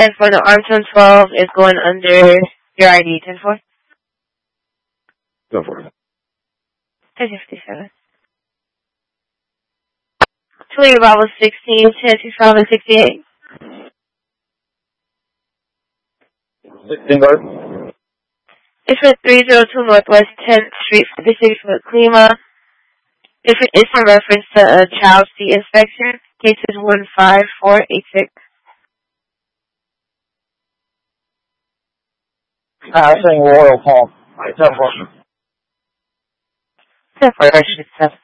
And for the Armstrong 12, it's going under your ID, 10-4. Go for it. 1057. 20 Bravo 16, 1025 and 68. 16 guard. It's for 302 Northwest 10th Street, 56 foot Klima. It's in reference to a child seat inspection. Case is 15486. Passing Royal Palm. 10-4. 10-4,